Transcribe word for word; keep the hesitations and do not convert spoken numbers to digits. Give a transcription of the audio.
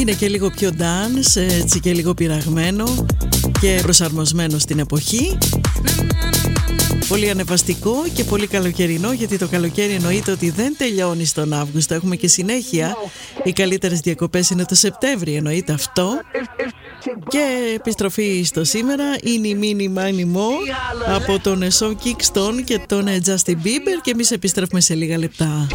Είναι και λίγο πιο dance, έτσι και λίγο πειραγμένο και προσαρμοσμένο στην εποχή. Πολύ ανεβαστικό και πολύ καλοκαιρινό, γιατί το καλοκαίρι εννοείται ότι δεν τελειώνει στον Αύγουστο. Έχουμε και συνέχεια. Οι καλύτερες διακοπές είναι το Σεπτέμβρη, εννοείται αυτό. Και επιστροφή στο σήμερα είναι η Mini Money Mo από τον Sean Kingston και τον Justin Bieber, και εμείς επιστρέφουμε σε λίγα λεπτά.